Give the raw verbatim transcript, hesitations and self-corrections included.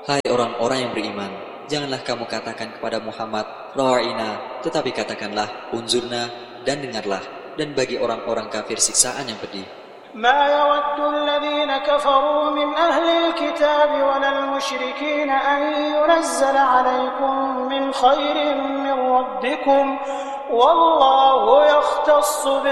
Hai orang-orang yang beriman, janganlah kamu katakan kepada Muhammad, Ra'ina, tetapi katakanlah, Unzurna, dan dengarlah, dan bagi orang-orang kafir siksaan yang pedih. ما يود الذين كفروا من أهل الكتاب ولا المشركين أن ينزل عليكم من خير من ربكم والله يختص